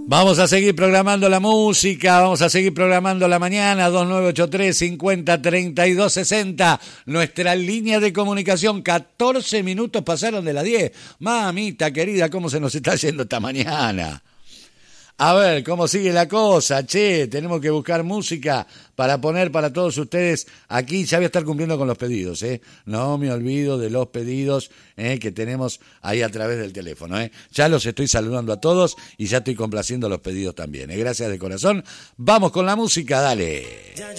Vamos a seguir programando la música, vamos a seguir programando la mañana, 2983-50-3260, nuestra línea de comunicación, 14 minutos pasaron de las 10. Mamita querida, ¿cómo se nos está yendo esta mañana? A ver, ¿cómo sigue la cosa? Che, tenemos que buscar música para poner para todos ustedes aquí. Ya voy a estar cumpliendo con los pedidos, ¿eh? No me olvido de los pedidos que tenemos ahí a través del teléfono, ¿eh? Ya los estoy saludando a todos y ya estoy complaciendo los pedidos también, ¿eh? Gracias de corazón. Vamos con la música, dale.